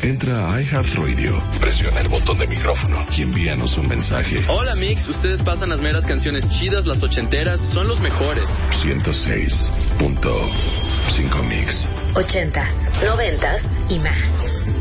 Entra a iHeartRadio, presiona el botón de micrófono y envíanos un mensaje. Hola Mix, ustedes pasan las meras canciones chidas, las ochenteras, son los mejores. 106.5 Mix. 80s, 90s y más.